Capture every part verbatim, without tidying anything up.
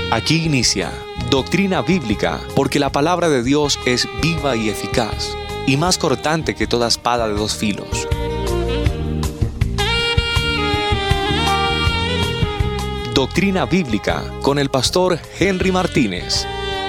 Aquí inicia Doctrina Bíblica, porque la palabra de Dios es viva y eficaz, y más cortante que toda espada de dos filos. Doctrina Bíblica con el pastor Henry Martínez.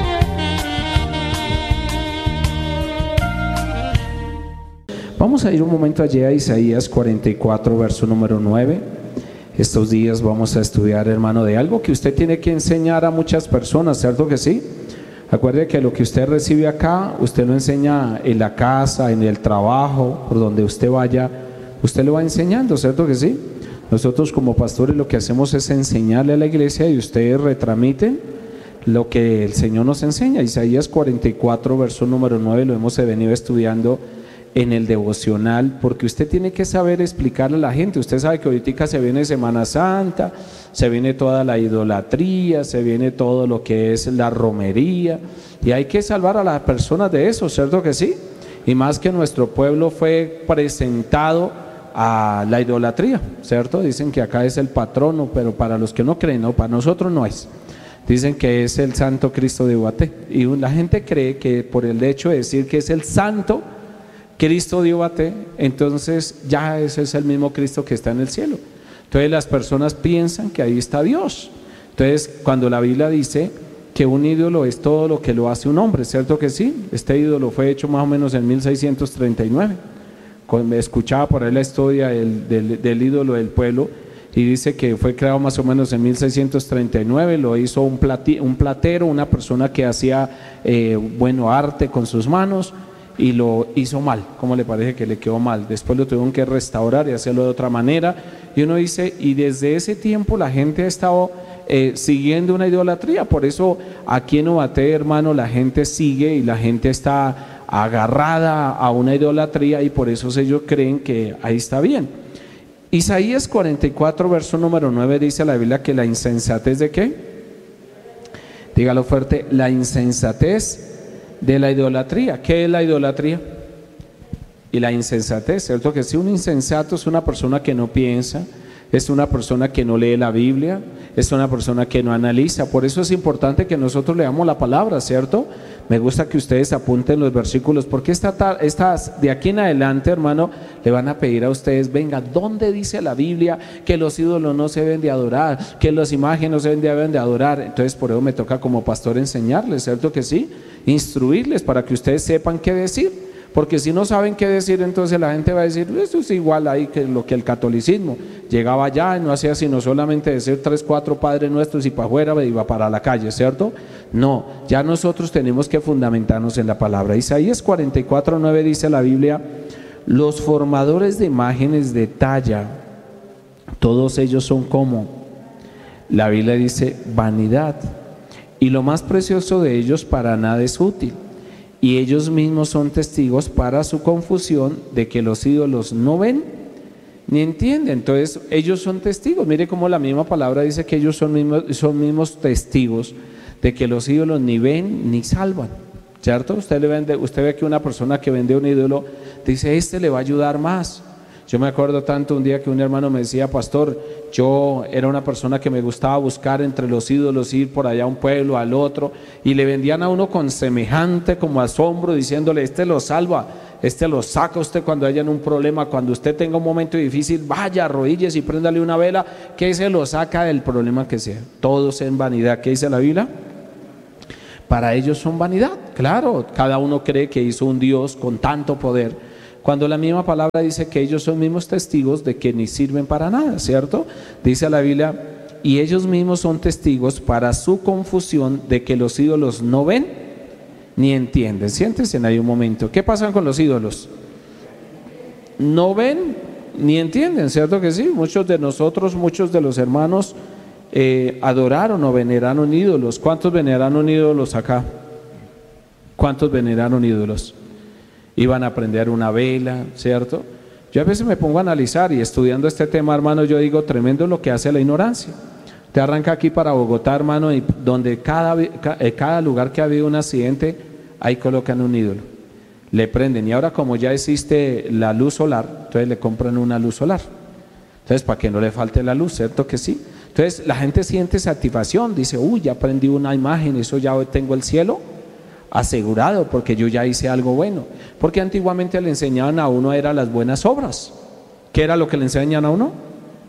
Vamos a ir un momento allí a Isaías cuarenta y cuatro, verso número nueve. Estos días vamos a estudiar, hermano, de algo que usted tiene que enseñar a muchas personas, ¿cierto que sí? Acuerde que lo que usted recibe acá, usted lo enseña en la casa, en el trabajo, por donde usted vaya, usted lo va enseñando, ¿cierto que sí? Nosotros como pastores lo que hacemos es enseñarle a la iglesia y ustedes retramiten lo que el Señor nos enseña. Isaías cuarenta y cuatro, verso número nueve, lo hemos venido estudiando en el devocional, porque usted tiene que saber explicarle a la gente. Usted sabe que ahorita se viene Semana Santa, se viene toda la idolatría, se viene todo lo que es la romería, y hay que salvar a las personas de eso, ¿cierto que sí? Y más que nuestro pueblo fue presentado a la idolatría, ¿cierto? Dicen que acá es el patrono, pero para los que no creen, no, para nosotros no es. Dicen que es el Santo Cristo de Ubaté, y la gente cree que por el hecho de decir que es el Santo Cristo de Ubaté, entonces ya ese es el mismo Cristo que está en el cielo. Entonces las personas piensan que ahí está Dios. Entonces cuando la Biblia dice que un ídolo es todo lo que lo hace un hombre, ¿cierto que sí? Este ídolo fue hecho más o menos en mil seiscientos treinta y nueve. Me escuchaba por ahí la historia del, del, del ídolo del pueblo, y dice que fue creado más o menos en mil seiscientos treinta y nueve. Lo hizo un, plati, un platero, una persona que hacía eh, bueno arte con sus manos, y lo hizo mal. ¿Cómo le parece que le quedó mal? Después lo tuvieron que restaurar y hacerlo de otra manera, y uno dice, y desde ese tiempo la gente ha estado eh, siguiendo una idolatría. Por eso aquí en Ubaté, hermano, la gente sigue y la gente está agarrada a una idolatría, y por eso ellos creen que ahí está bien. Isaías cuarenta y cuatro, verso número nueve, dice la Biblia que la insensatez ¿de qué? Dígalo fuerte, la insensatez de la idolatría. ¿Qué es la idolatría? Y la insensatez, ¿cierto? Que si un insensato es una persona que no piensa, es una persona que no lee la Biblia, es una persona que no analiza. Por eso es importante que nosotros leamos la palabra, ¿cierto? Me gusta que ustedes apunten los versículos, porque esta, esta, de aquí en adelante, hermano, le van a pedir a ustedes, venga, ¿dónde dice la Biblia que los ídolos no se deben de adorar, que las imágenes no se deben de adorar? Entonces por eso me toca como pastor enseñarles, ¿cierto que sí? Instruirles para que ustedes sepan qué decir. Porque si no saben qué decir, entonces la gente va a decir, esto es igual ahí que lo que el catolicismo. Llegaba allá y no hacía sino solamente decir tres, cuatro Padres Nuestros y para afuera iba para la calle, ¿cierto? No, ya nosotros tenemos que fundamentarnos en la palabra. Isaías cuarenta y cuatro, nueve dice la Biblia, los formadores de imágenes de talla, todos ellos son como, la Biblia dice, vanidad, y lo más precioso de ellos para nada es útil. Y ellos mismos son testigos para su confusión de que los ídolos no ven ni entienden. Entonces ellos son testigos. Mire cómo la misma palabra dice que ellos son mismos, son mismos testigos de que los ídolos ni ven ni salvan, ¿cierto? Usted, le vende, usted ve que una persona que vende un ídolo dice, este le va a ayudar más. Yo me acuerdo tanto un día que un hermano me decía, pastor, yo era una persona que me gustaba buscar entre los ídolos, ir por allá a un pueblo, al otro, y le vendían a uno con semejante como asombro, diciéndole, este lo salva, este lo saca usted cuando haya un problema, cuando usted tenga un momento difícil, vaya, arrodíllese y préndale una vela, que se lo saca del problema que sea. Todos en vanidad. ¿Qué dice la Biblia? Para ellos son vanidad, claro, cada uno cree que hizo un Dios con tanto poder, cuando la misma palabra dice que ellos son mismos testigos de que ni sirven para nada, ¿cierto? Dice la Biblia, y ellos mismos son testigos para su confusión de que los ídolos no ven ni entienden. Siéntense en ahí un momento. ¿Qué pasa con los ídolos? No ven ni entienden, ¿cierto que sí? Muchos de nosotros, muchos de los hermanos eh, adoraron o veneraron ídolos. ¿Cuántos veneraron ídolos acá? ¿Cuántos veneraron ídolos? Iban a prender una vela, ¿cierto? Yo a veces me pongo a analizar y estudiando este tema, hermano, yo digo, tremendo lo que hace la ignorancia. Te arranca aquí para Bogotá, hermano, y donde cada, cada lugar que ha habido un accidente, ahí colocan un ídolo, le prenden, y ahora como ya existe la luz solar, entonces le compran una luz solar, entonces para que no le falte la luz, ¿cierto que sí? Entonces la gente siente satisfacción, dice, uy, ya aprendí una imagen, eso ya tengo el cielo asegurado porque yo ya hice algo bueno. Porque antiguamente le enseñaban a uno era las buenas obras. ¿Qué era lo que le enseñan a uno?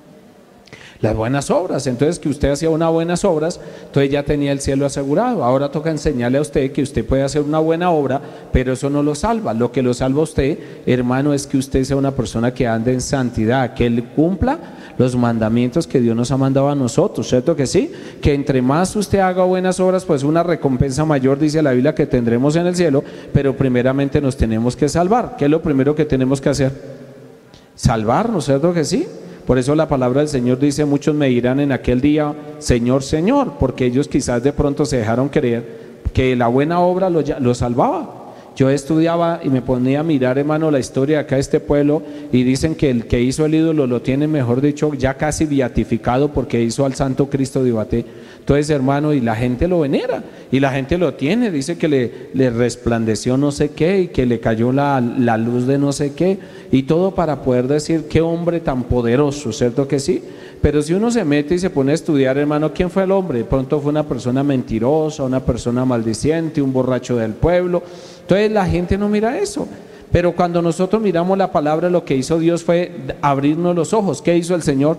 Las buenas obras. Entonces que usted hacía unas buenas obras, entonces ya tenía el cielo asegurado. Ahora toca enseñarle a usted que usted puede hacer una buena obra, pero eso no lo salva. Lo que lo salva a usted, hermano, es que usted sea una persona que ande en santidad, que él cumpla los mandamientos que Dios nos ha mandado a nosotros, ¿cierto que sí? Que entre más usted haga buenas obras, pues una recompensa mayor, dice la Biblia, que tendremos en el cielo, pero primeramente nos tenemos que salvar. ¿Qué es lo primero que tenemos que hacer? Salvarnos, ¿cierto que sí? Por eso la palabra del Señor dice, muchos me dirán en aquel día, Señor, Señor, porque ellos quizás de pronto se dejaron creer que la buena obra lo, lo salvaba. Yo estudiaba y me ponía a mirar, hermano, la historia de acá de este pueblo, y dicen que el que hizo el ídolo lo tiene, mejor dicho, ya casi beatificado porque hizo al Santo Cristo de Ibaté. Entonces, hermano, y la gente lo venera, y la gente lo tiene, dice que le, le resplandeció no sé qué, y que le cayó la, la luz de no sé qué, y todo para poder decir, qué hombre tan poderoso, ¿cierto que sí? Pero si uno se mete y se pone a estudiar, hermano, ¿quién fue el hombre? De pronto fue una persona mentirosa, una persona maldiciente, un borracho del pueblo. Entonces la gente no mira eso. Pero cuando nosotros miramos la palabra, lo que hizo Dios fue abrirnos los ojos. ¿Qué hizo el Señor?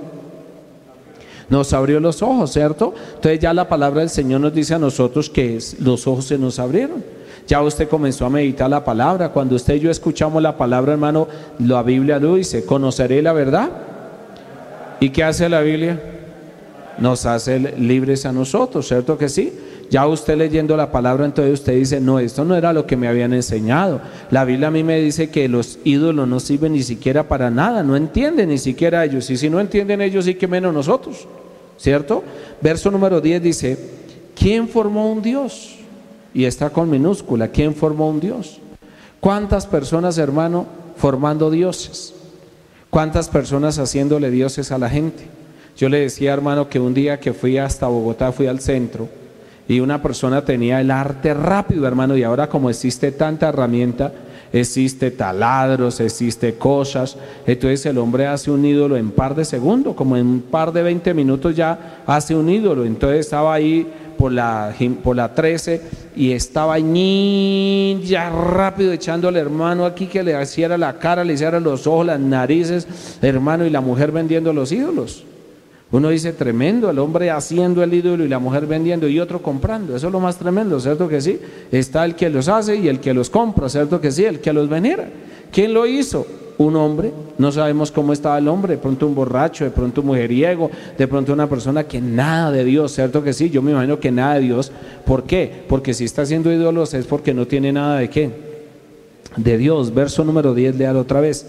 Nos abrió los ojos, ¿cierto? Entonces ya la palabra del Señor nos dice a nosotros que los ojos se nos abrieron. Ya usted comenzó a meditar la palabra. Cuando usted y yo escuchamos la palabra, hermano, la Biblia lo dice, conoceré la verdad. ¿Y qué hace la Biblia? Nos hace libres a nosotros, ¿cierto que sí? Ya usted leyendo la palabra, entonces usted dice, no, esto no era lo que me habían enseñado. La Biblia a mí me dice que los ídolos no sirven ni siquiera para nada, no entienden ni siquiera ellos. Y si no entienden ellos, sí que menos nosotros, ¿cierto? Verso número diez dice, ¿quién formó un Dios? Y está con minúscula, ¿quién formó un Dios? ¿Cuántas personas, hermano, formando dioses? ¿Cuántas personas haciéndole dioses a la gente? Yo le decía, hermano, que un día que fui hasta Bogotá, fui al centro, y una persona tenía el arte rápido, hermano, y ahora como existe tanta herramienta, existe taladros, existe cosas, entonces el hombre hace un ídolo en par de segundos, como en un par de veinte minutos ya hace un ídolo. Entonces estaba ahí por la, por la trece y estaba ahí ya rápido echándole, hermano, aquí que le hiciera la cara, le hiciera los ojos, las narices, hermano, y la mujer vendiendo los ídolos. Uno dice, tremendo, el hombre haciendo el ídolo y la mujer vendiendo y otro comprando. Eso es lo más tremendo, ¿cierto que sí? Está el que los hace y el que los compra, ¿cierto que sí? El que los venera. ¿Quién lo hizo? Un hombre. No sabemos cómo estaba el hombre, de pronto un borracho, de pronto un mujeriego, de pronto una persona que nada de Dios, ¿cierto que sí? Yo me imagino que nada de Dios. ¿Por qué? Porque si está haciendo ídolos es porque no tiene nada de qué. De Dios. Verso número diez, léalo otra vez.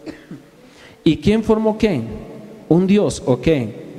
¿Y quién formó qué? ¿Un Dios o qué?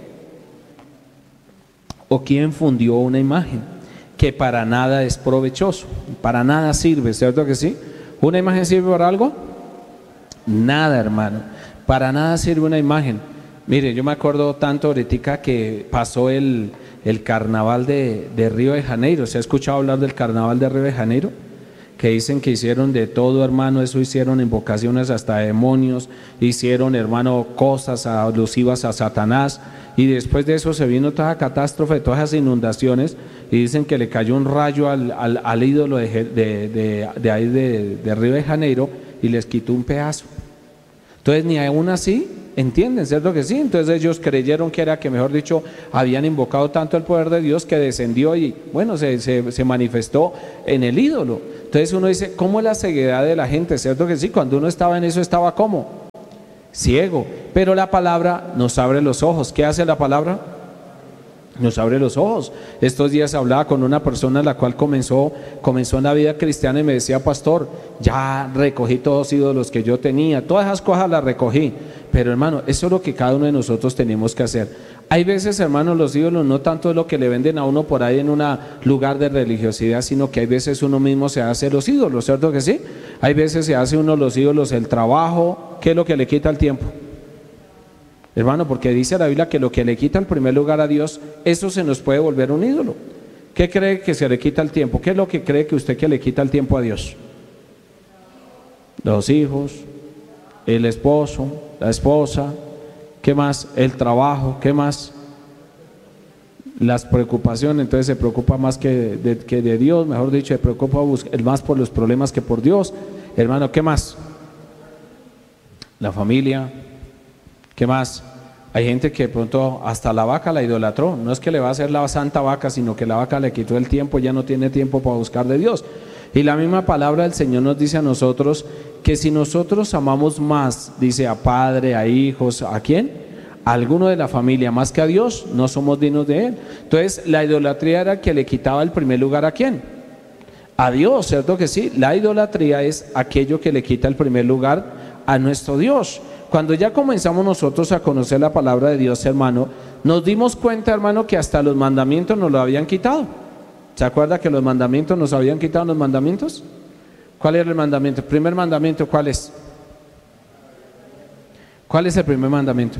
¿O quién fundió una imagen que para nada es provechoso? Para nada sirve, ¿cierto que sí? ¿Una imagen sirve para algo? Nada, hermano. Para nada sirve una imagen. Mire, yo me acuerdo tanto ahorita que pasó el, el carnaval de, de Río de Janeiro. ¿Se ha escuchado hablar del carnaval de Río de Janeiro? Que dicen que hicieron de todo, hermano, eso hicieron invocaciones hasta demonios, hicieron, hermano, cosas alusivas a Satanás, y después de eso se vino toda catástrofe, todas esas inundaciones, y dicen que le cayó un rayo al, al, al ídolo de, de, de, de ahí de, de Río de Janeiro y les quitó un pedazo. Entonces ni aún así entienden, ¿cierto que sí? Entonces ellos creyeron que era que, mejor dicho, habían invocado tanto el poder de Dios que descendió y bueno, se, se, se manifestó en el ídolo. Entonces uno dice, ¿cómo es la ceguedad de la gente? ¿Cierto que sí? Cuando uno estaba en eso estaba ¿cómo? Ciego. Pero la palabra nos abre los ojos. ¿Qué hace la palabra? Nos abre los ojos. Estos días hablaba con una persona la cual comenzó, comenzó en la vida cristiana y me decía, pastor, ya recogí todos los ídolos que yo tenía, todas esas cosas las recogí. Pero hermano, eso es lo que cada uno de nosotros tenemos que hacer. Hay veces, hermano, los ídolos no tanto es lo que le venden a uno por ahí en un lugar de religiosidad, sino que hay veces uno mismo se hace los ídolos, ¿cierto que sí? Hay veces se hace uno los ídolos, el trabajo. ¿Qué es lo que le quita el tiempo? Hermano, porque dice la Biblia que lo que le quita el primer lugar a Dios, eso se nos puede volver un ídolo. ¿Qué cree que se le quita el tiempo? ¿Qué es lo que cree que usted que le quita el tiempo a Dios? Los hijos, el esposo, la esposa, ¿qué más? El trabajo, ¿qué más? las preocupaciones, entonces se preocupa más que de, que de Dios, mejor dicho, se preocupa más por los problemas que por Dios. Hermano, ¿qué más? La familia, ¿qué más? Hay gente que de pronto hasta la vaca la idolatró, no es que le va a hacer la santa vaca, sino que la vaca le quitó el tiempo, ya no tiene tiempo para buscar de Dios. Y la misma palabra del Señor nos dice a nosotros que si nosotros amamos más, dice, a padre, a hijos, ¿a quién? A alguno de la familia más que a Dios, no somos dignos de Él. Entonces la idolatría era que le quitaba el primer lugar ¿a quién? A Dios, ¿cierto que sí? La idolatría es aquello que le quita el primer lugar a nuestro Dios. Cuando ya comenzamos nosotros a conocer la palabra de Dios, hermano, nos dimos cuenta, hermano, que hasta los mandamientos nos lo habían quitado. ¿Se acuerda que los mandamientos nos habían quitado los mandamientos? ¿Cuál era el mandamiento? El primer mandamiento, ¿cuál es? ¿Cuál es el primer mandamiento?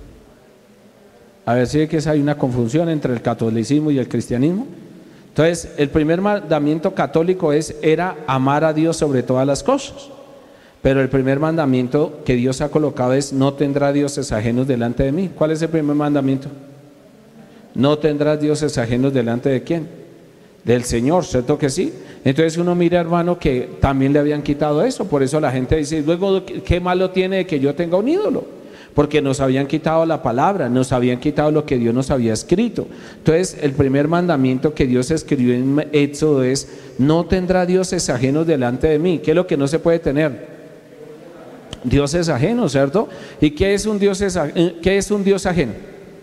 A ver si es que hay una confusión entre el catolicismo y el cristianismo. Entonces, el primer mandamiento católico es, era amar a Dios sobre todas las cosas. Pero el primer mandamiento que Dios ha colocado es, no tendrás dioses ajenos delante de mí. ¿Cuál es el primer mandamiento? No tendrás dioses ajenos delante de quién? Del Señor, ¿cierto que sí? Entonces uno mira, hermano, que también le habían quitado eso. Por eso la gente dice, luego, ¿qué malo tiene de que yo tenga un ídolo? Porque nos habían quitado la palabra, nos habían quitado lo que Dios nos había escrito. Entonces el primer mandamiento que Dios escribió en Éxodo es, no tendrá dioses ajenos delante de mí. ¿Qué es lo que no se puede tener? Dioses ajenos, ¿cierto? ¿Y qué es un dios, qué es un dios ajeno?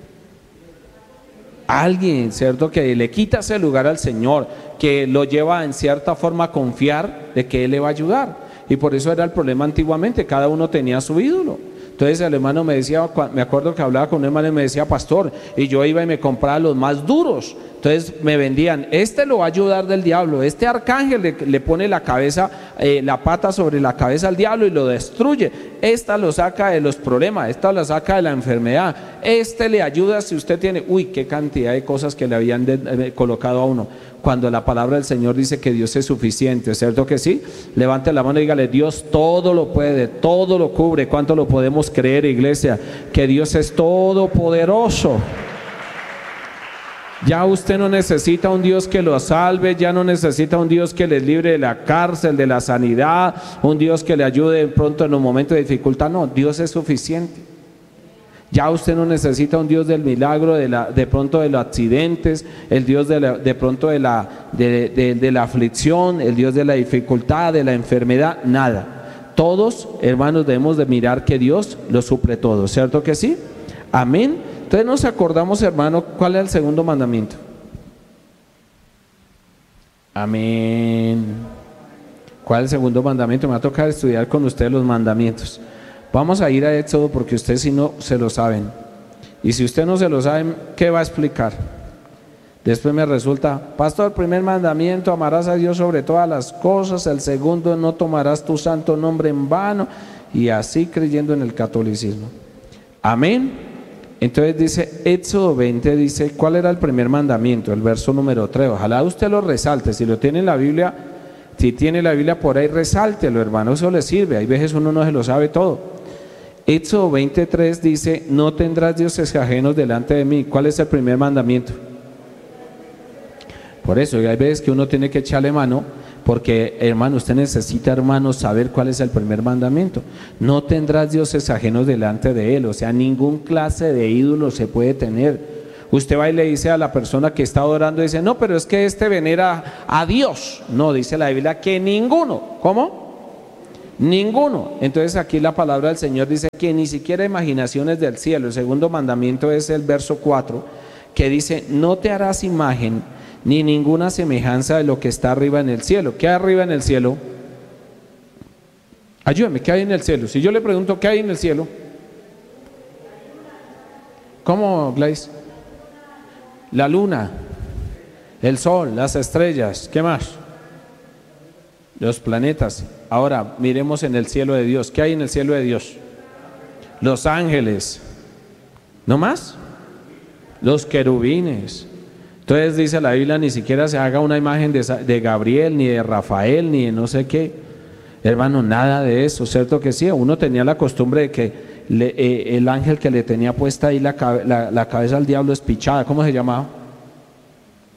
Alguien, ¿cierto? Que le quita ese lugar al Señor, que lo lleva en cierta forma a confiar de que Él le va a ayudar. Y por eso era el problema antiguamente, cada uno tenía su ídolo. Entonces el hermano me decía, me acuerdo que hablaba con un hermano y me decía, pastor, y yo iba y me compraba los más duros. Entonces me vendían, este lo va a ayudar del diablo, este arcángel le, le pone la cabeza, eh, la pata sobre la cabeza al diablo y lo destruye. Esta lo saca de los problemas, esta lo saca de la enfermedad, este le ayuda si usted tiene, uy, qué cantidad de cosas que le habían de, eh, colocado a uno. Cuando la palabra del Señor dice que Dios es suficiente, ¿cierto que sí? Levante la mano y dígale, Dios todo lo puede, todo lo cubre. ¿Cuánto lo podemos creer, iglesia? Que Dios es todopoderoso. Ya usted no necesita un Dios que lo salve, ya no necesita un Dios que le libre de la cárcel, de la sanidad, un Dios que le ayude pronto en un momento de dificultad. No, Dios es suficiente. Ya usted no necesita un Dios del milagro, de, la, de pronto de los accidentes, el Dios de, la, de pronto de la, de, de, de la aflicción, el Dios de la dificultad, de la enfermedad, nada. Todos, hermanos, debemos de mirar que Dios lo suple todo, ¿cierto que sí? Amén. Entonces nos acordamos, hermano, ¿cuál es el segundo mandamiento? Amén. ¿Cuál es el segundo mandamiento? Me va a tocar estudiar con ustedes los mandamientos. Vamos a ir a Éxodo porque ustedes si no se lo saben. Y si usted no se lo saben, ¿qué va a explicar? Después me resulta, pastor, el primer mandamiento, amarás a Dios sobre todas las cosas. El segundo, no tomarás tu santo nombre en vano. Y así creyendo en el catolicismo. Amén. Entonces dice, Éxodo veinte, dice, ¿cuál era el primer mandamiento? El verso número tres. Ojalá usted lo resalte. Si lo tiene en la Biblia, si tiene la Biblia por ahí, resáltelo, hermano. Eso le sirve. Hay veces uno no se lo sabe todo. Éxodo veintitrés dice, no tendrás dioses ajenos delante de mí. ¿Cuál es el primer mandamiento? Por eso, hay veces que uno tiene que echarle mano, porque, hermano, usted necesita, hermano, saber cuál es el primer mandamiento. No tendrás dioses ajenos delante de él. O sea, ningún clase de ídolo se puede tener. Usted va y le dice a la persona que está orando, dice, no, pero es que este venera a Dios. No, dice la Biblia que ninguno. ¿Cómo? Ninguno. Entonces aquí la palabra del Señor dice que ni siquiera imaginaciones del cielo. El segundo mandamiento es el verso cuatro, que dice, no te harás imagen ni ninguna semejanza de lo que está arriba en el cielo. ¿Qué hay arriba en el cielo? Ayúdame, ¿qué hay en el cielo? Si yo le pregunto, ¿qué hay en el cielo? ¿Cómo, Gladys? La luna, el sol, las estrellas, ¿qué más? Los planetas. Ahora miremos en el cielo de Dios. ¿Qué hay en el cielo de Dios? Los ángeles. ¿No más? Los querubines. Entonces dice la Biblia, ni siquiera se haga una imagen de, de Gabriel, ni de Rafael, ni de no sé qué. Hermano, nada de eso, ¿cierto que sí? Uno tenía la costumbre de que le, eh, el ángel que le tenía puesta ahí la, la, la cabeza al diablo espichada, ¿cómo se llamaba?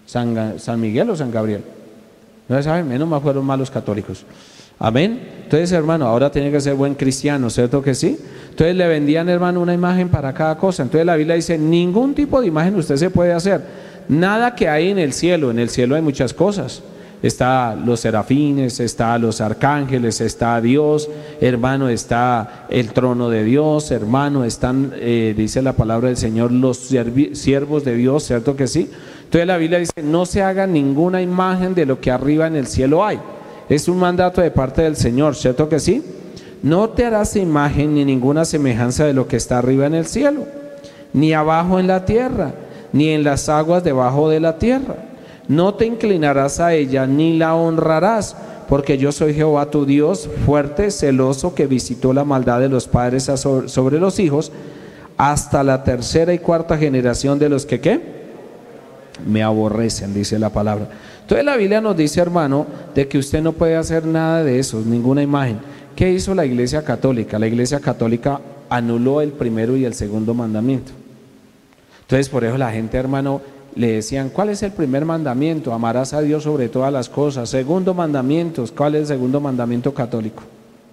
San, San Miguel o San Gabriel. No se sabe, menos más fueron malos católicos. Amén. Entonces, hermano, ahora tiene que ser buen cristiano, ¿cierto que sí? Entonces le vendían, hermano, una imagen para cada cosa. Entonces la Biblia dice, ningún tipo de imagen usted se puede hacer. Nada que hay en el cielo. En el cielo hay muchas cosas. Está los serafines, está los arcángeles, está Dios, hermano, está el trono de Dios, hermano, están, eh, dice la palabra del Señor, los siervos de Dios, ¿cierto que sí? Entonces la Biblia dice, no se haga ninguna imagen de lo que arriba en el cielo hay. Es un mandato de parte del Señor, ¿cierto que sí? No te harás imagen ni ninguna semejanza de lo que está arriba en el cielo, ni abajo en la tierra, ni en las aguas debajo de la tierra. No te inclinarás a ella, ni la honrarás, porque yo soy Jehová tu Dios, fuerte, celoso, que visitó la maldad de los padres sobre los hijos, hasta la tercera y cuarta generación de los que, ¿qué? Me aborrecen, dice la palabra. Entonces la Biblia nos dice, hermano, de que usted no puede hacer nada de eso, ninguna imagen. ¿Qué hizo la Iglesia Católica? La Iglesia Católica anuló el primero y el segundo mandamiento. Entonces por eso la gente, hermano, le decían, ¿cuál es el primer mandamiento? Amarás a Dios sobre todas las cosas. Segundo mandamiento, ¿cuál es el segundo mandamiento católico?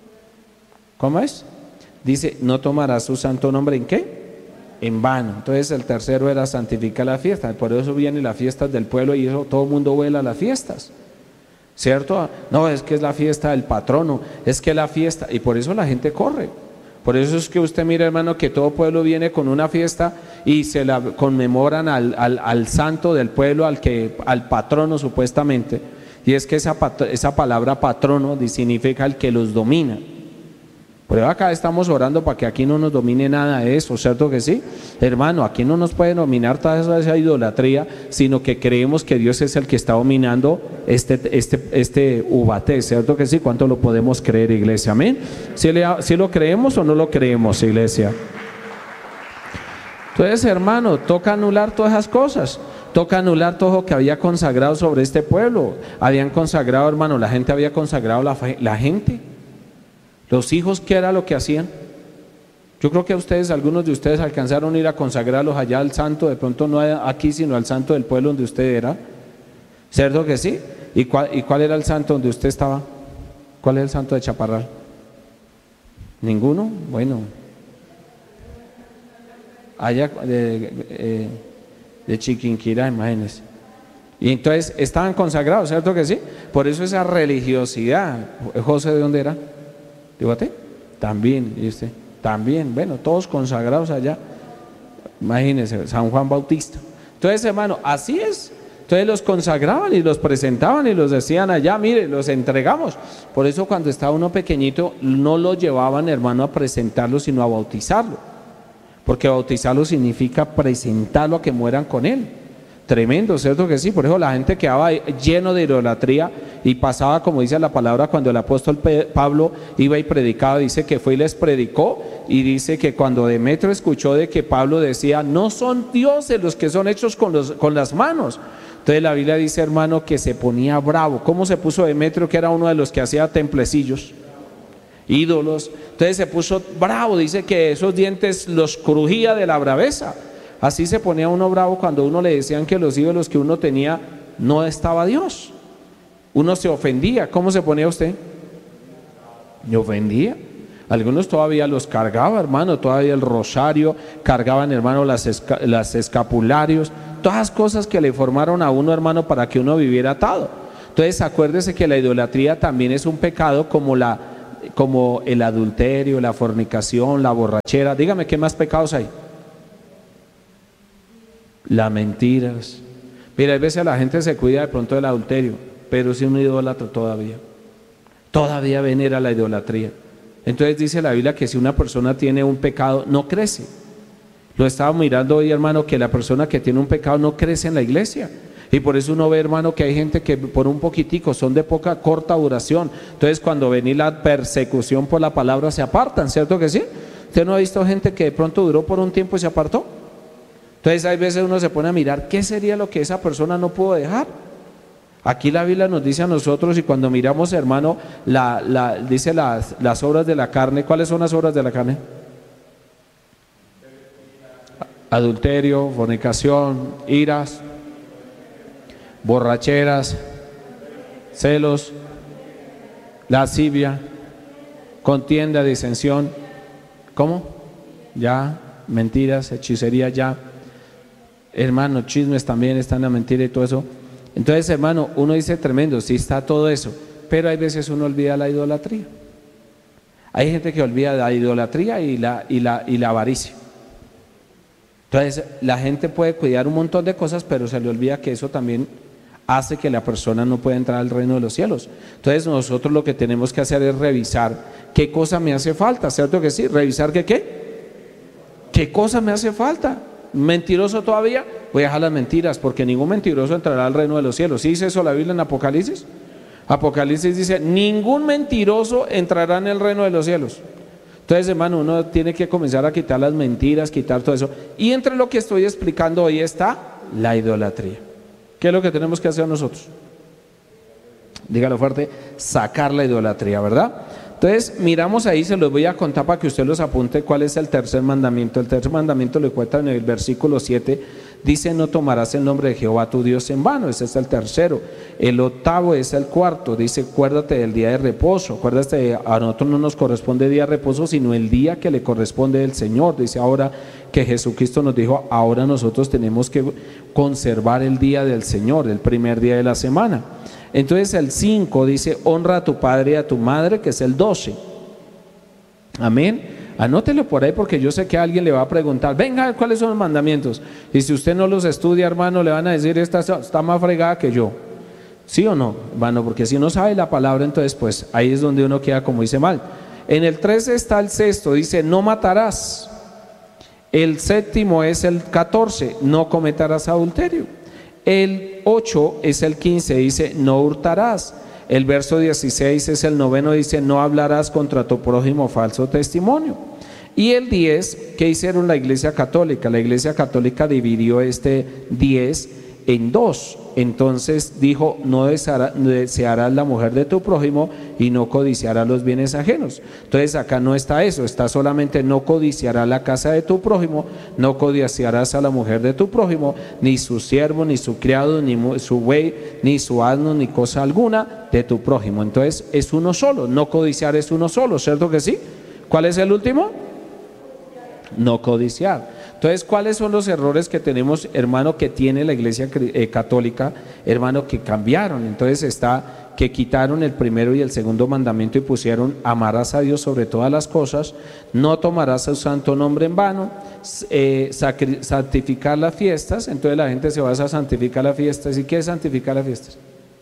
¿Cómo es? Dice, no tomarás su santo nombre ¿en qué? En vano. Entonces el tercero era santificar la fiesta. Por eso vienen las fiestas del pueblo y eso todo el mundo vuela a las fiestas, ¿cierto? No, es que es la fiesta del patrono, es que la fiesta, y por eso la gente corre. Por eso es que usted mira, hermano, que todo pueblo viene con una fiesta y se la conmemoran al, al, al santo del pueblo, al, que, al patrono supuestamente. Y es que esa, esa palabra patrono significa el que los domina. Por eso acá estamos orando para que aquí no nos domine nada de eso, ¿cierto que sí? Hermano, aquí no nos puede dominar toda esa idolatría, sino que creemos que Dios es el que está dominando este, este, este Ubaté, ¿cierto que sí? ¿Cuánto lo podemos creer, iglesia? Amén. ¿Si, le, si lo creemos o no lo creemos, iglesia? Entonces, hermano, toca anular todas esas cosas. Toca anular todo lo que había consagrado sobre este pueblo. Habían consagrado, hermano, la gente había consagrado la, la gente. Los hijos, ¿qué era lo que hacían? Yo creo que ustedes, algunos de ustedes alcanzaron a ir a consagrarlos allá al santo, de pronto no aquí, sino al santo del pueblo donde usted era. ¿Cierto que sí? ¿Y cuál, y cuál era el santo donde usted estaba? ¿Cuál es el santo de Chaparral? ¿Ninguno? Bueno. Allá de, de, de Chiquinquirá, imagínense. Y entonces estaban consagrados, ¿cierto que sí? Por eso esa religiosidad. ¿José de dónde era? ¿Dígate? También, ¿y usted? También, bueno, todos consagrados allá. Imagínense, San Juan Bautista. Entonces, hermano, así es. Entonces los consagraban y los presentaban y los decían allá, mire, los entregamos. Por eso cuando estaba uno pequeñito, no lo llevaban, hermano, a presentarlo, sino a bautizarlo. Porque bautizarlo significa presentarlo a que mueran con él. Tremendo, ¿cierto que sí? Por eso la gente quedaba lleno de idolatría y pasaba, como dice la palabra, cuando el apóstol Pablo iba y predicaba, dice que fue y les predicó, y dice que cuando Demetrio escuchó de que Pablo decía, no son dioses los que son hechos con, los, con las manos. Entonces la Biblia dice, hermano, que se ponía bravo. ¿Cómo se puso Demetrio, que era uno de los que hacía templecillos, ídolos? Entonces se puso bravo, dice que esos dientes los crujía de la braveza. Así se ponía uno bravo cuando uno le decían que los ídolos que uno tenía no estaba Dios. Uno se ofendía. ¿Cómo se ponía usted? Me ofendía. Algunos todavía los cargaba, hermano, todavía el rosario, cargaban, hermano, las, esca las escapularios, todas las cosas que le formaron a uno, hermano, para que uno viviera atado. Entonces acuérdese que la idolatría también es un pecado como, la, como el adulterio, la fornicación, la borrachera. Dígame, ¿qué más pecados hay? Las mentiras. Mira, a veces la gente se cuida de pronto del adulterio, pero si un idólatra todavía, todavía venera la idolatría. Entonces dice la Biblia que si una persona tiene un pecado, no crece. Lo estaba mirando hoy, hermano, que la persona que tiene un pecado no crece en la iglesia. Y por eso uno ve, hermano, que hay gente que por un poquitico son de poca, corta duración. Entonces cuando viene la persecución por la palabra se apartan, ¿cierto que sí? ¿Usted no ha visto gente que de pronto duró por un tiempo y se apartó? Entonces hay veces uno se pone a mirar qué sería lo que esa persona no pudo dejar. Aquí la Biblia nos dice a nosotros, y cuando miramos, hermano, la, la, dice las, las obras de la carne. ¿Cuáles son las obras de la carne? Adulterio, fornicación, iras, borracheras, celos, lascivia, contienda, disensión, ¿cómo? Ya, mentiras, hechicería, ya, hermano, chismes también están en la mentira y todo eso. Entonces, hermano, uno dice tremendo, sí está todo eso, pero hay veces uno olvida la idolatría. Hay gente que olvida la idolatría y la, y la, y la avaricia. Entonces, la gente puede cuidar un montón de cosas, pero se le olvida que eso también hace que la persona no pueda entrar al reino de los cielos. Entonces, nosotros lo que tenemos que hacer es revisar qué cosa me hace falta, ¿cierto que sí? Revisar que qué, qué cosa me hace falta. ¿Mentiroso todavía? Voy a dejar las mentiras, porque ningún mentiroso entrará al reino de los cielos. ¿Sí dice eso la Biblia en Apocalipsis? Apocalipsis dice, ningún mentiroso entrará en el reino de los cielos. Entonces, hermano, uno tiene que comenzar a quitar las mentiras, quitar todo eso. Y entre lo que estoy explicando hoy está la idolatría. ¿Qué es lo que tenemos que hacer nosotros? Dígalo fuerte, sacar la idolatría, ¿verdad? Entonces, miramos ahí, se los voy a contar para que usted los apunte cuál es el tercer mandamiento. El tercer mandamiento lo cuenta en el versículo siete, dice, no tomarás el nombre de Jehová tu Dios en vano, ese es el tercero. El octavo es el cuarto, dice, acuérdate del día de reposo, acuérdate, a nosotros no nos corresponde día de reposo, sino el día que le corresponde el Señor. Dice ahora que Jesucristo nos dijo, ahora nosotros tenemos que conservar el día del Señor, el primer día de la semana. Entonces el cinco dice, honra a tu padre y a tu madre, que es el doce. Amén. Anótelo por ahí, porque yo sé que a alguien le va a preguntar, venga, ¿cuáles son los mandamientos? Y si usted no los estudia, hermano, le van a decir, esta está más fregada que yo. ¿Sí o no, hermano? Porque si no sabe la palabra, entonces pues ahí es donde uno queda como dice mal. En el trece está el sexto, dice, no matarás. El séptimo es el catorce, no cometerás adulterio. El ocho es el quince, dice, no hurtarás. El verso dieciséis es el noveno, dice, no hablarás contra tu prójimo falso testimonio. Y el diez, ¿qué hicieron la Iglesia Católica? La Iglesia Católica dividió este diez en dos. Entonces dijo, no desearás la mujer de tu prójimo y no codiciarás los bienes ajenos. Entonces acá no está eso, está solamente no codiciarás la casa de tu prójimo, no codiciarás a la mujer de tu prójimo, ni su siervo, ni su criado, ni su buey, ni su asno, ni cosa alguna de tu prójimo. Entonces es uno solo, no codiciar es uno solo, ¿cierto que sí? ¿Cuál es el último? No codiciar. Entonces, ¿cuáles son los errores que tenemos, hermano, que tiene la Iglesia eh, Católica, hermano, que cambiaron? Entonces está que quitaron el primero y el segundo mandamiento y pusieron, amarás a Dios sobre todas las cosas, no tomarás su santo nombre en vano, eh, santificar las fiestas. Entonces la gente se va a santificar las fiestas. ¿Y qué es santificar las fiestas?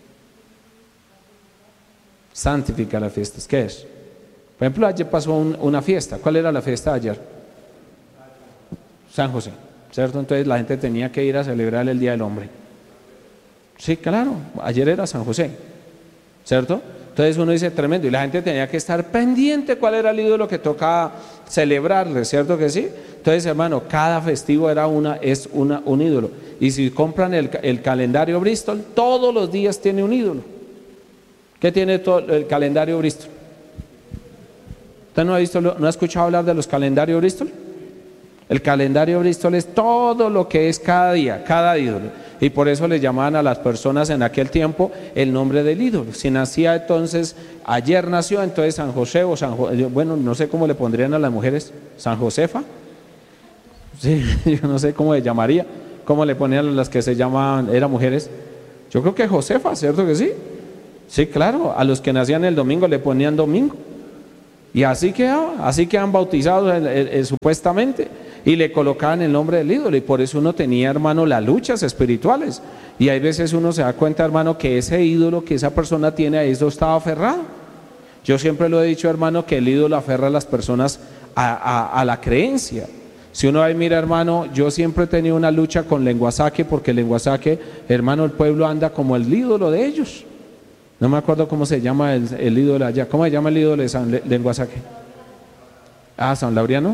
Santificar las fiestas, ¿qué es? Por ejemplo, ayer pasó un, una fiesta. ¿Cuál era la fiesta de ayer? San José, ¿cierto? Entonces la gente tenía que ir a celebrar el Día del Hombre. Sí, claro, ayer era San José, ¿cierto? Entonces uno dice tremendo, y la gente tenía que estar pendiente cuál era el ídolo que tocaba celebrarle, ¿cierto que sí? Entonces, hermano, cada festivo era una, es una, un ídolo. Y si compran el, el calendario Bristol, todos los días tiene un ídolo. ¿Qué tiene todo el calendario Bristol? ¿Usted no ha visto, no ha escuchado hablar de los calendarios Bristol? El calendario Bristol es todo lo que es cada día, cada ídolo. Y por eso le llamaban a las personas en aquel tiempo el nombre del ídolo. Si nacía entonces, ayer nació, entonces San José o San José, bueno, no sé cómo le pondrían a las mujeres, San Josefa. Sí, yo no sé cómo le llamaría, cómo le ponían a las que se llamaban, eran mujeres. Yo creo que Josefa, ¿cierto que sí? Sí, claro, a los que nacían el domingo le ponían domingo. Y así quedaban, así quedan bautizados el, el, el, supuestamente. Y le colocaban el nombre del ídolo, y por eso uno tenía, hermano, las luchas espirituales. Y hay veces uno se da cuenta, hermano, que ese ídolo que esa persona tiene ahí, eso estaba aferrado. Yo siempre lo he dicho, hermano, que el ídolo aferra a las personas a, a, a la creencia. Si uno ahí mira, hermano, yo siempre he tenido una lucha con Lenguasaque, porque Lenguasaque, hermano, el pueblo anda como el ídolo de ellos. No me acuerdo cómo se llama el, el ídolo allá. ¿Cómo se llama el ídolo de San Lenguasaque? Ah, San Laureano.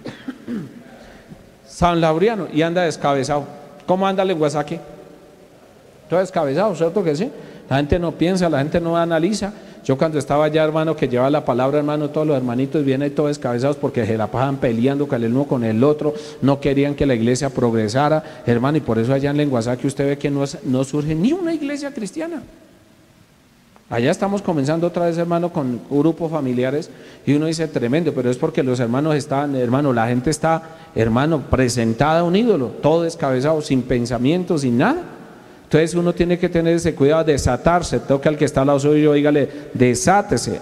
San Laureano, y anda descabezado. ¿Cómo anda Lenguasaque? Todo descabezado, ¿cierto que sí? La gente no piensa, la gente no analiza. Yo cuando estaba allá, hermano, que lleva la palabra, hermano, todos los hermanitos vienen todos descabezados porque se la pasaban peleando con el uno con el otro, no querían que la iglesia progresara, hermano, y por eso allá en Lenguasaque que usted ve que no, no surge ni una iglesia cristiana. Allá estamos comenzando otra vez, hermano, con grupos familiares y uno dice tremendo, pero es porque los hermanos están, hermano, la gente está, hermano, presentada a un ídolo, todo descabezado, sin pensamiento, sin nada. Entonces uno tiene que tener ese cuidado, desatarse, toca al que está al lado suyo, dígale, desátese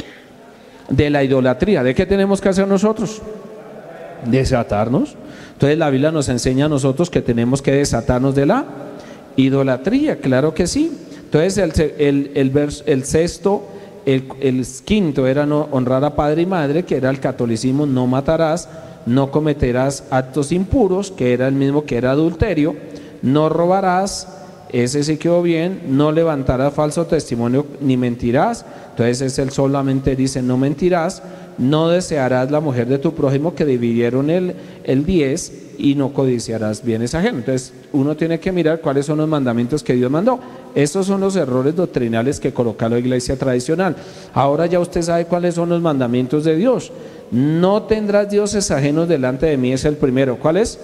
de la idolatría. ¿De qué tenemos que hacer nosotros? Desatarnos. Entonces la Biblia nos enseña a nosotros que tenemos que desatarnos de la idolatría, claro que sí. Entonces el, el, el, vers, el sexto, el, el quinto era no, honrar a padre y madre, que era el catolicismo, no matarás, no cometerás actos impuros, que era el mismo que era adulterio, no robarás, ese sí quedó bien, no levantarás falso testimonio ni mentirás, entonces es el solamente dice no mentirás, no desearás la mujer de tu prójimo, que dividieron el, el diez, y no codiciarás bienes ajenos. Entonces uno tiene que mirar cuáles son los mandamientos que Dios mandó. Estos son los errores doctrinales que coloca la iglesia tradicional. Ahora ya usted sabe cuáles son los mandamientos de Dios. No tendrás dioses ajenos delante de mí, es el primero. ¿Cuál es?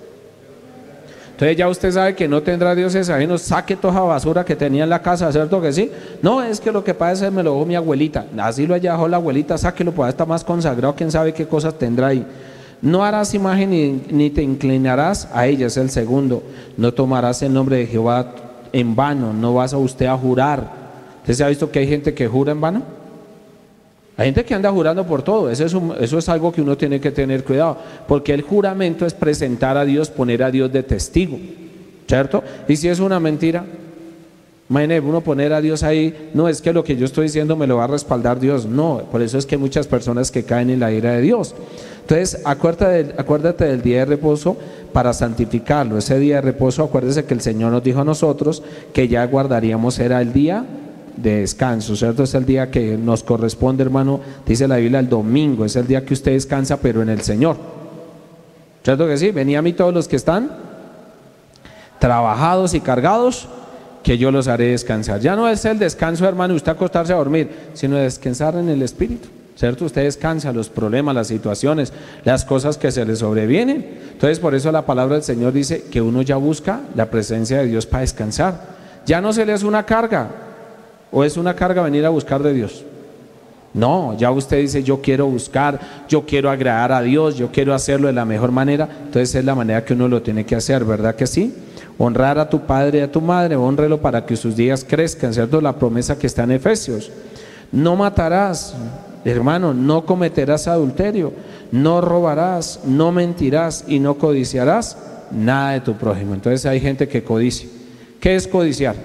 Entonces ya usted sabe que no tendrá dioses ajenos, saque toda esa basura que tenía en la casa, ¿cierto que sí? No, es que lo que pasa es que me lo dejó mi abuelita, así lo haya dejado la abuelita, sáquelo, pues está más consagrado, quién sabe qué cosas tendrá ahí. No harás imagen ni, ni te inclinarás a ella, es el segundo. No tomarás el nombre de Jehová en vano, no vas a usted a jurar. ¿Usted se ha visto que hay gente que jura en vano? Hay gente que anda jurando por todo, eso es, un, eso es algo que uno tiene que tener cuidado, porque el juramento es presentar a Dios, poner a Dios de testigo, ¿cierto? Y si es una mentira, imagínese uno poner a Dios ahí, no es que lo que yo estoy diciendo me lo va a respaldar Dios, no, por eso es que hay muchas personas que caen en la ira de Dios. Entonces acuérdate del, acuérdate del día de reposo para santificarlo, ese día de reposo, acuérdese que el Señor nos dijo a nosotros que ya guardaríamos, era el día de descanso, ¿cierto? Es el día que nos corresponde, hermano, dice la Biblia, el domingo, es el día que usted descansa, pero en el Señor, ¿cierto que sí? Venid a mí todos los que están trabajados y cargados, que yo los haré descansar. Ya no es el descanso, hermano, usted acostarse a dormir, sino descansar en el Espíritu, ¿cierto? Usted descansa los problemas, las situaciones, las cosas que se le sobrevienen. Entonces por eso la palabra del Señor dice que uno ya busca la presencia de Dios para descansar. Ya no se le hace una carga, o es una carga venir a buscar de Dios. No, ya usted dice yo quiero buscar, yo quiero agradar a Dios, yo quiero hacerlo de la mejor manera. Entonces es la manera que uno lo tiene que hacer, ¿verdad que sí? Honrar a tu padre y a tu madre, honrelo para que sus días crezcan, ¿cierto? La promesa que está en Efesios. No matarás, hermano, no cometerás adulterio, no robarás, no mentirás y no codiciarás nada de tu prójimo. Entonces hay gente que codicia. ¿Qué es codiciar?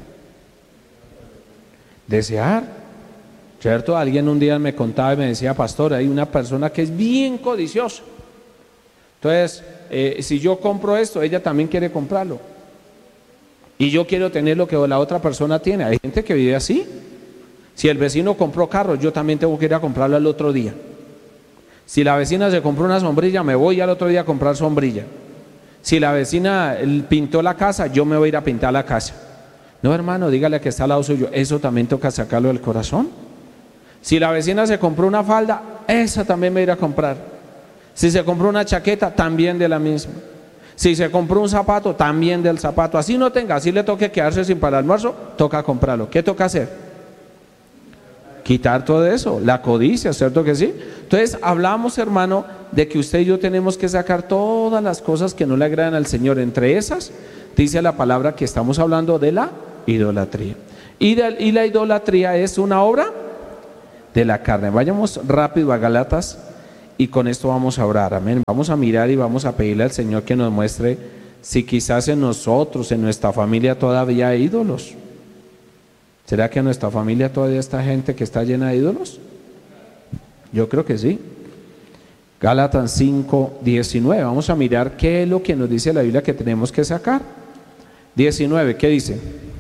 Desear, ¿cierto? Alguien un día me contaba y me decía, pastor, hay una persona que es bien codiciosa. Entonces, eh, si yo compro esto, ella también quiere comprarlo. Y yo quiero tener lo que la otra persona tiene. Hay gente que vive así. Si el vecino compró carro, yo también tengo que ir a comprarlo al otro día. Si la vecina se compró una sombrilla, me voy al otro día a comprar sombrilla. Si la vecina pintó la casa, yo me voy a ir a pintar la casa. No, hermano, dígale que está al lado suyo, eso también toca sacarlo del corazón. Si la vecina se compró una falda, esa también me voy a ir a comprar. Si se compró una chaqueta, también de la misma. Si se compró un zapato, también del zapato. Así no tenga, así le toque quedarse sin para el almuerzo, toca comprarlo. ¿Qué toca hacer? Quitar todo eso, la codicia, ¿cierto que sí? Entonces hablamos, hermano, de que usted y yo tenemos que sacar todas las cosas que no le agradan al Señor. Entre esas, dice la palabra que estamos hablando de la idolatría. Y, de, y la idolatría es una obra de la carne. Vayamos rápido a Gálatas y con esto vamos a orar, amén. Vamos a mirar y vamos a pedirle al Señor que nos muestre si quizás en nosotros, en nuestra familia todavía hay ídolos. ¿Será que en nuestra familia todavía está gente que está llena de ídolos? Yo creo que sí. Gálatas cinco, diecinueve. Vamos a mirar qué es lo que nos dice la Biblia que tenemos que sacar. diecinueve, ¿qué dice?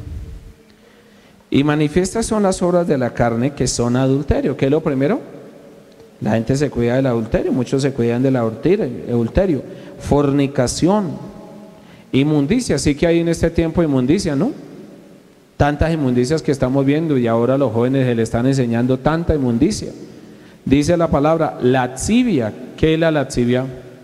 Y manifiestas son las obras de la carne, que son adulterio. ¿Qué es lo primero? La gente se cuida del adulterio, muchos se cuidan del adulterio. Fornicación, inmundicia, sí que hay en este tiempo inmundicia, ¿no? Tantas inmundicias que estamos viendo y ahora los jóvenes se le están enseñando tanta inmundicia. Dice la palabra lascivia. ¿Qué es la lascivia?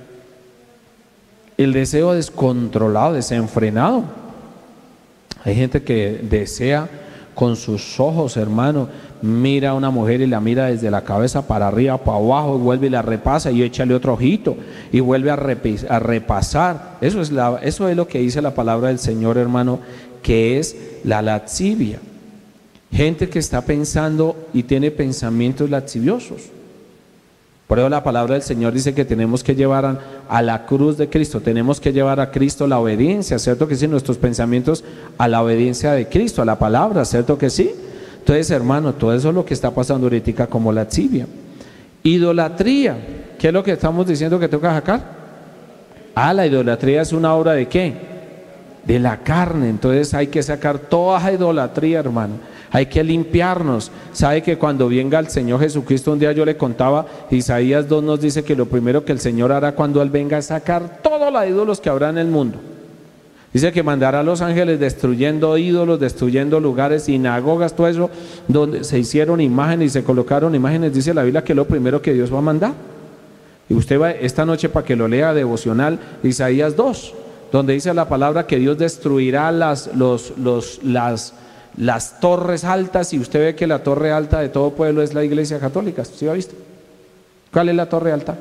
El deseo descontrolado, desenfrenado. Hay gente que desea con sus ojos, hermano, mira a una mujer y la mira desde la cabeza para arriba, para abajo, y vuelve y la repasa y échale otro ojito y vuelve a, repis, a repasar. Eso es, la, eso es lo que dice la palabra del Señor, hermano, que es la lascivia. Gente que está pensando y tiene pensamientos lasciviosos. Por eso la palabra del Señor dice que tenemos que llevar a, a la cruz de Cristo, tenemos que llevar a Cristo la obediencia, ¿cierto que sí? Nuestros pensamientos a la obediencia de Cristo, a la palabra, ¿cierto que sí? Entonces, hermano, todo eso es lo que está pasando ahorita como lascivia. Idolatría, ¿qué es lo que estamos diciendo que toca sacar? Ah, la idolatría es una obra ¿de qué? De la carne. Entonces hay que sacar toda esa idolatría, hermano. Hay que limpiarnos. Sabe que cuando venga el Señor Jesucristo, un día yo le contaba, Isaías dos nos dice que lo primero que el Señor hará cuando Él venga es sacar todos los ídolos que habrá en el mundo. Dice que mandará a los ángeles destruyendo ídolos, destruyendo lugares, sinagogas, todo eso, donde se hicieron imágenes y se colocaron imágenes. Dice la Biblia que es lo primero que Dios va a mandar. Y usted va esta noche para que lo lea devocional, Isaías dos, donde dice la palabra que Dios destruirá las, los, los, las, las torres altas, y usted ve que la torre alta de todo pueblo es la Iglesia Católica. ¿Sí ha visto? ¿Cuál es la torre alta?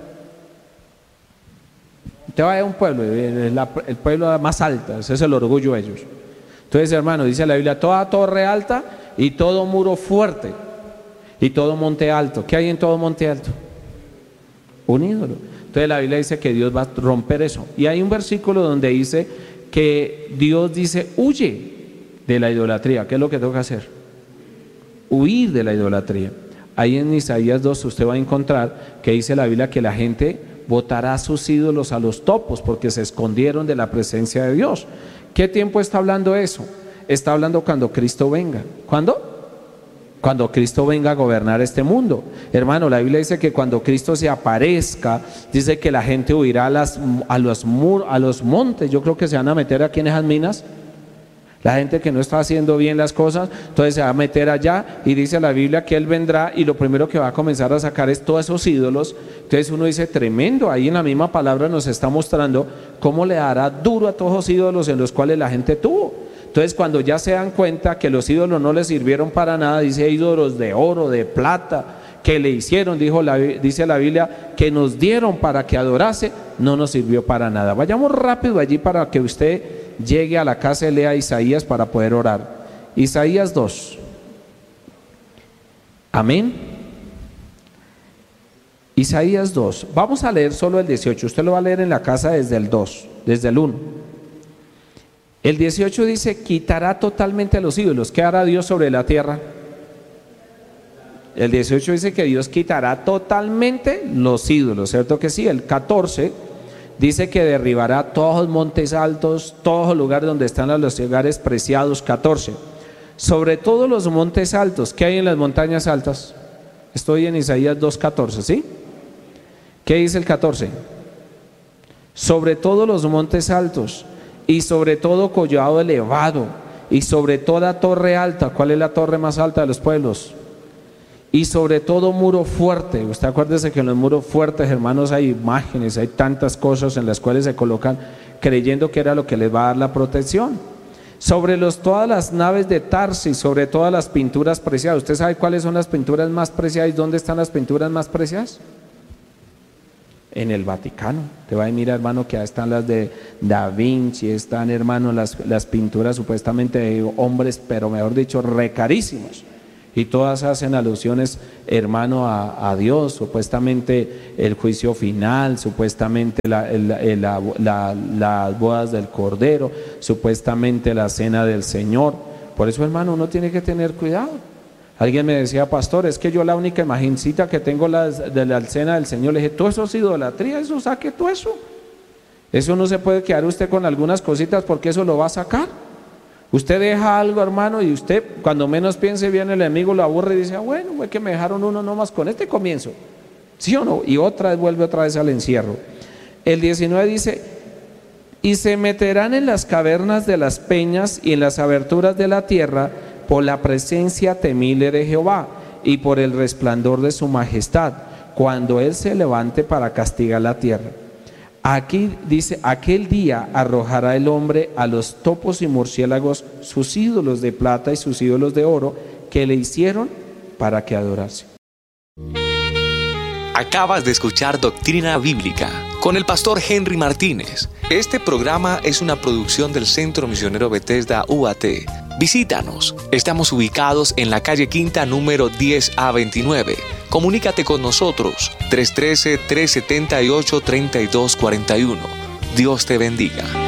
Usted va a un pueblo, el, el pueblo más alto, ese es el orgullo de ellos. Entonces, hermano, dice la Biblia, toda torre alta y todo muro fuerte y todo monte alto. ¿Qué hay en todo monte alto? Un ídolo. Entonces la Biblia dice que Dios va a romper eso. Y hay un versículo donde dice que Dios dice, huye de la idolatría. ¿Qué es lo que tengo que hacer? Huir de la idolatría. Ahí en Isaías dos usted va a encontrar que dice la Biblia que la gente botará sus ídolos a los topos porque se escondieron de la presencia de Dios. ¿Qué tiempo está hablando eso? Está hablando cuando Cristo venga. ¿Cuándo? Cuando Cristo venga a gobernar este mundo. Hermano, la Biblia dice que cuando Cristo se aparezca, dice que la gente huirá a, las, a, los, mur, a los montes. Yo creo que se van a meter aquí en esas minas. La gente que no está haciendo bien las cosas, entonces se va a meter allá, y dice la Biblia que Él vendrá y lo primero que va a comenzar a sacar es todos esos ídolos. Entonces uno dice, tremendo, ahí en la misma palabra nos está mostrando cómo le dará duro a todos los ídolos en los cuales la gente tuvo. Entonces cuando ya se dan cuenta que los ídolos no les sirvieron para nada, dice ídolos de oro, de plata, que le hicieron, dijo la, dice la Biblia, que nos dieron para que adorase, no nos sirvió para nada. Vayamos rápido allí para que usted llegue a la casa y lea Isaías para poder orar. Isaías dos. Amén. Isaías dos. Vamos a leer solo el dieciocho. Usted lo va a leer en la casa desde el dos, desde el uno. El dieciocho dice, quitará totalmente a los ídolos. ¿Qué hará Dios sobre la tierra? El dieciocho dice que Dios quitará totalmente los ídolos, ¿cierto que sí? El catorce dice que derribará todos los montes altos, todos los lugares donde están los lugares preciados. catorce. Sobre todos los montes altos. ¿Qué hay en las montañas altas? Estoy en Isaías dos, catorce, ¿sí? ¿Qué dice el catorce? Sobre todos los montes altos y sobre todo collado elevado y sobre toda torre alta. ¿Cuál es la torre más alta de los pueblos? Y sobre todo muro fuerte. Usted acuérdese que en los muros fuertes, hermanos, hay imágenes, hay tantas cosas en las cuales se colocan creyendo que era lo que les va a dar la protección. Sobre los, todas las naves de Tarsis, sobre todas las pinturas preciadas. ¿Usted sabe cuáles son las pinturas más preciadas y dónde están las pinturas más preciadas? En el Vaticano. Te va a mirar, hermano, que ahí están las de Da Vinci, están, hermano, las, las pinturas supuestamente de hombres, pero mejor dicho, recarísimos. Y todas hacen alusiones, hermano, a, a Dios, supuestamente el juicio final, supuestamente la, la, la, la, las bodas del Cordero, supuestamente la cena del Señor. Por eso, hermano, uno tiene que tener cuidado. Alguien me decía, pastor, es que yo la única imagencita que tengo la, de la cena del Señor, le dije, todo eso es idolatría, eso saque todo eso. Eso no se puede quedar usted con algunas cositas porque eso lo va a sacar. Usted deja algo, hermano, y usted cuando menos piense viene el enemigo, lo aburre y dice, ah, bueno, fue que me dejaron uno nomás con este comienzo, ¿sí o no? Y otra vez vuelve otra vez al encierro. El diecinueve dice, y se meterán en las cavernas de las peñas y en las aberturas de la tierra por la presencia temible de Jehová y por el resplandor de su majestad, cuando Él se levante para castigar la tierra. Aquí dice, aquel día arrojará el hombre a los topos y murciélagos sus ídolos de plata y sus ídolos de oro que le hicieron para que adorase. Acabas de escuchar Doctrina Bíblica con el pastor Henry Martínez. Este programa es una producción del Centro Misionero Bethesda U A T. Visítanos. Estamos ubicados en la calle Quinta número diez A veintinueve. Comunícate con nosotros tres uno tres, tres siete ocho, tres dos cuatro uno. Dios te bendiga.